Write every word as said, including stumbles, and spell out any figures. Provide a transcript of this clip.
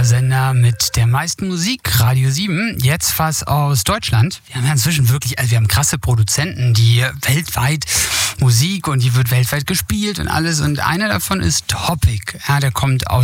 Sender mit der meisten Musik, Radio sieben. Jetzt was aus Deutschland. Wir haben ja inzwischen wirklich, also wir haben krasse Produzenten, die weltweit Musik und die wird weltweit gespielt und alles. Und einer davon ist Topic. Ja, der kommt aus